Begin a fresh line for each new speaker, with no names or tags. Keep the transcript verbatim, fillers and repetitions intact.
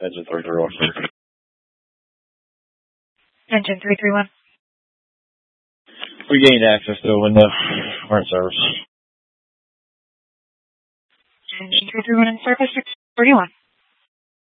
Engine three three one.
Engine three three one.
We gained access to a window. We're in service.
Engine three three one in service, six forty-one.